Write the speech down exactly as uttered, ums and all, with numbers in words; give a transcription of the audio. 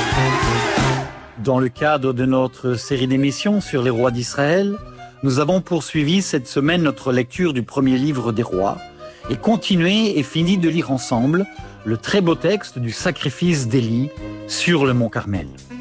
Dans le cadre de notre série d'émissions sur les rois d'Israël, nous avons poursuivi cette semaine notre lecture du premier livre des rois et continué et fini de lire ensemble le très beau texte du sacrifice d'Élie sur le mont Carmel.